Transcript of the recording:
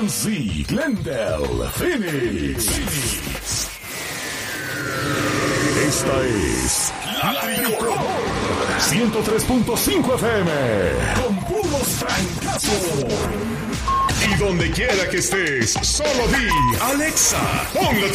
Nancy, Glendale, Phoenix. Esta es La Tricolor 103.5 FM con puros francazos. Y donde quiera que estés, solo di Alexa, pon la